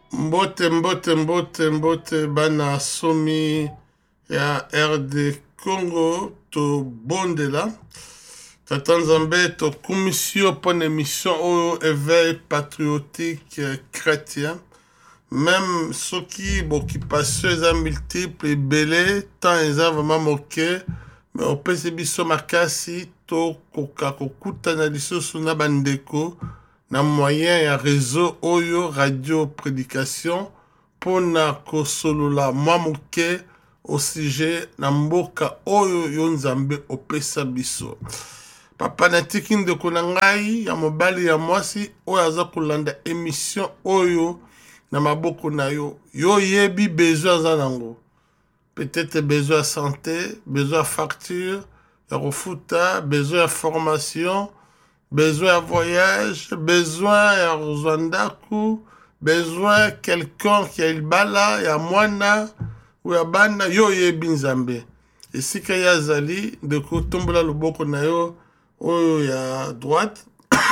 Mbote bana somi ya RD Congo to bondela tata nzambe to commission pour une émission au éveil patriotique chrétien même ceux qui occupation eza multiple belé tant eza vraiment moqué mais on peut se biso makasi to koka kokutana lisusu na bandeko na moyen ya réseau oyo radio prédication pona kosolola mwa moke au sujet na mboka oyo yo nzambe opesa biso papa natiki ndeko na ngai ya mobali ya mwasi oyo aza kolanda émission oyo na maboko na yo yo yebi besoin aza nango peut-être besoin ya santé besoin ya facture ya kofuta besoin ya formation besoin de voyage, besoin de Rwanda, besoin de quelqu'un qui a le bala, ya mwana, ou ya bana, yo ye binzambe. Et si kaya zali, de ko tombola loboko na yo, oyo ya droite,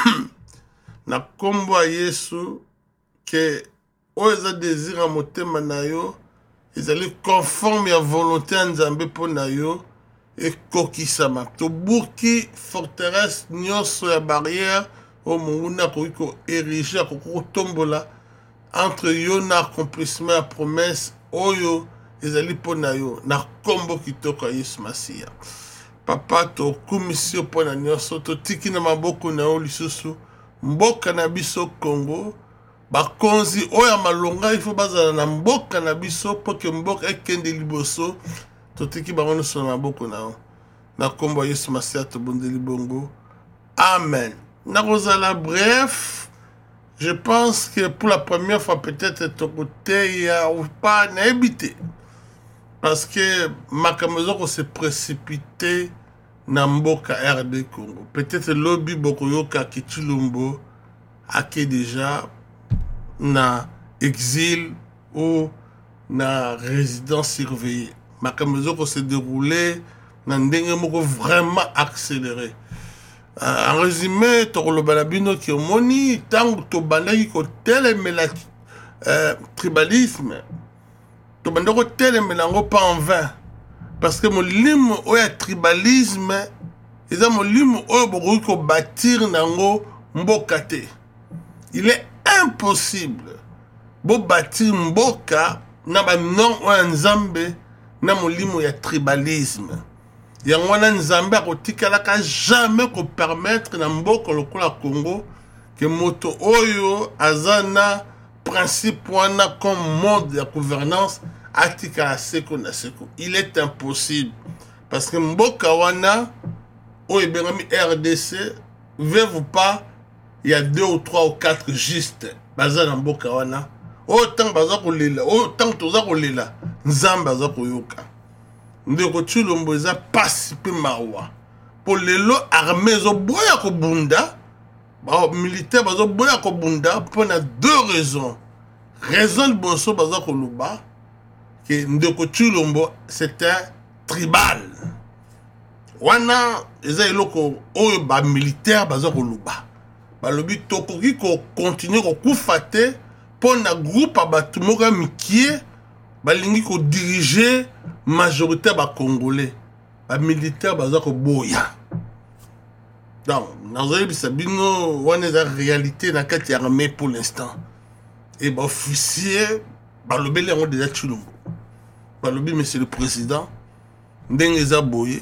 na kombo a Yesu, que oyo za désir a motema na yo, ezali conforme ya volonté ya nzambe po na yo, et kokisama to buki forteresse nyonso ya barrière o munguna ko ériger ko tombola entre yo na accomplissement ya promesse oyo ezali pona yo na kombo kitoko ya Yesu Masia papa to commission pona nyonso to tiki na maboko na yo lisusu mboka na biso Congo bakonzi oyo malonga il faut bazala na mboka na biso po ke mboka ekende liboso totiki bango so na maboko na yo na kombo Yesu Masia to bondeli bongo amen na kozala bref je pense que pour la première fois peut-être ton côté ya ou pas na habité parce que makamezo ko se précipiter na mboka RD Congo peut-être lobby boko yoka Kitulumbo ake déjà na exil ou na résidence surveillée makamezo ko se dérouler na ndenge moko vraiment accéléré en résumé tokoloba bino ki omoni tango to bandaki ko telemela tribalisme to bandako telemela ngo pas en vain parce que molimo oya tribalisme eza molimo oyo bokoki ko bâtir nango mboka te il est impossible bo bâtir mboka na ba non oya nzambe na molimo ya tribalisme yango wana nzambe akotikalaka jamais ko permettre na mboka lokola Congo que moto oyo aza na principe wana comme mode ya gouvernance atikala seko na seko il est impossible parce que mboka wana oyo ebengami RDC veuve ou pas il y a 2 ou 3 ou 4 juste baza na mboka wana autant baza kolela autant toza kolela nzambe aza koyoka ndeko Chilombo eza pasi pe mawa po lelo armée zo boya ko bunda ba militaire bazo boya ko bunda pour na 2 raisons raison boso baza ko luba que ndeko Chilombo c'était tribal wana eza eloko oyo ba militaire baza ko luba ba lobi tokoki ko continuer ko kufate pour na groupe abatu moka mikie balingi ko diriger majorité ba congolais ba militaire baza ko boya donc nazali bisabino wana za réalité na kati ya armée pour l'instant et ba officier ba lobeli ngo déjà Chilombo ba lobi monsieur le président ndenge za boye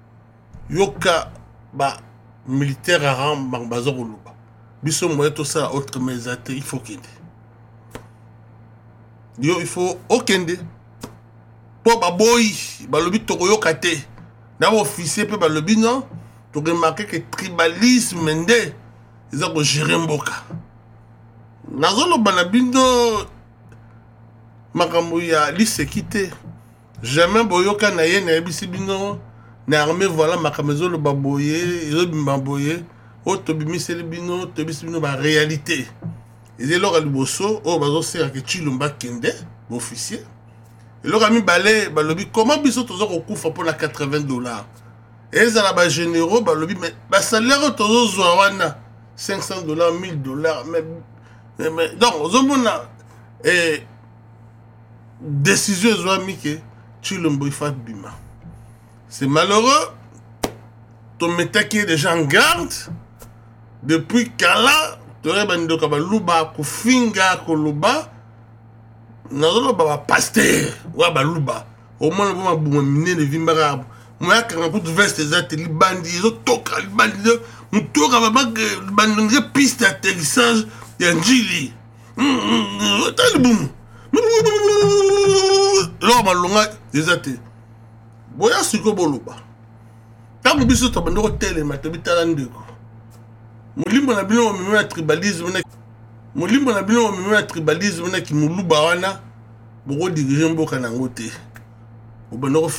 yoka ba militaire rang baza ko luba biso moye to ça autre mesate il faut kende yo il faut okende po baboyi balobi tokoyoka te na officier pe balobi non to remarquer que tribalisme nde eza ko gérer mboka nazoloba na bino makambo ya lisekite jamais boyoka na ye na yebisi bino na armée voilà makambo ezoloba boye ezobima boye o tobimiseli bino tobisi bino ba réalité ezelo liboso o bazosera ke Chilombo kende officier et le ami balé balobi comment biso tozo ko kufa pour la $80 et ça là généraux balobi mais ba salaire tozo zwa wana $500 $1000 mais donc ozomona et décision ezwami ke Tshilombo ifa bima. C'est malheureux. Ton métaki est déjà en garde. Depuis Kala, tu aurais bandi kabaluba kufinga koluba. Nazolo baba pasteur wa baluba. Au moins le bon bouma mine de vimbara. Moi quand on veste des ateliers bandi, ils ont toka les bandi, on toka baba bandi piste d'atterrissage et un jili. T'as le boum. Là malonga des ateliers. Boya siko boluba. Tant que biso to bando tele matobitala ndeko. Mulimbo na bino mimema tribalisme na mulimbo na bino mimema tribalisme na ki muluba wana boko diriger mboka nango te. Obano